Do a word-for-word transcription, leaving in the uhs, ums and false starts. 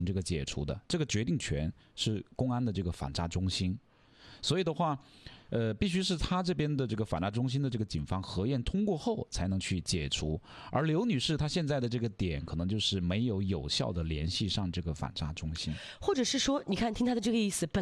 这个解除的，这个决定权是公安的这个反诈中心。所以的话，呃，必须是他这边的这个反诈中心的这个警方核验通过后才能去解除。而刘女士她现在的这个点，可能就是没有有效的联系上这个反诈中心， 或者是说，你看听她的这个意思，本